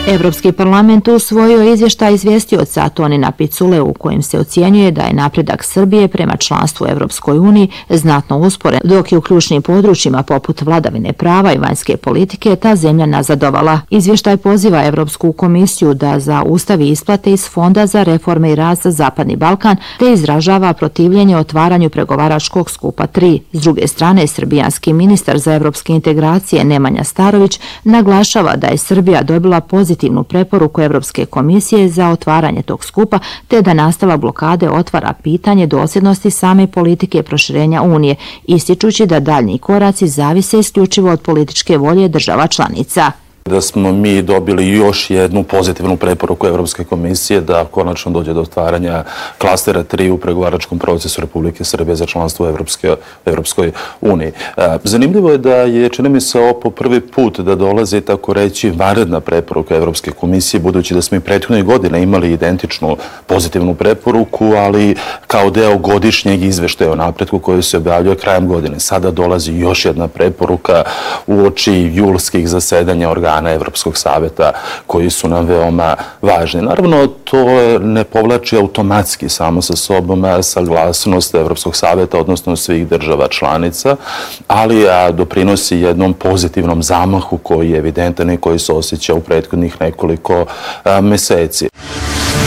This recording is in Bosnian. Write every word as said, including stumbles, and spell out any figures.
Evropski parlament usvojio izvještaj izvjestioca Tonina Picule u kojem se ocjenjuje da je napredak Srbije prema članstvu u Evropskoj uniji znatno usporen, dok je u ključnim područjima poput vladavine prava i vanjske politike ta zemlja nazadovala. Izvještaj poziva Evropsku komisiju da zaustavi isplate iz Fonda za reforme i rast za Zapadni Balkan te izražava protivljenje otvaranju pregovaračkog skupa tri. S druge strane, srbijanski ministar za evropske integracije Nemanja Starović naglašava da je Srbija dobila pozitivnu preporuku Evropske komisije za otvaranje tog skupa, te da nastavak blokade otvara pitanje dosljednosti same politike proširenja Unije, ističući da daljnji koraci zavise isključivo od političke volje država članica. Da smo mi dobili još jednu pozitivnu preporuku Evropske komisije da konačno dođe do otvaranja klastera tri u pregovaračkom procesu Republike Srbije za članstvo u Evropskoj uniji. Zanimljivo je da je, čini mi se, ovo po prvi put da dolazi, tako reći, vanredna preporuka Evropske komisije, budući da smo i prethodne godine imali identičnu pozitivnu preporuku, ali kao deo godišnjeg izveštaja o napretku koji se objavljuje krajem godine. Sada dolazi još jedna preporuka uoči julskih zasedanja organa Evropskog savjeta koji su nam veoma važni. Naravno, to ne povlači automatski samo sa sobom saglasnost Evropskog savjeta, odnosno svih država članica, ali doprinosi jednom pozitivnom zamahu koji je evidentan i koji se osjeća u prethodnih nekoliko meseci.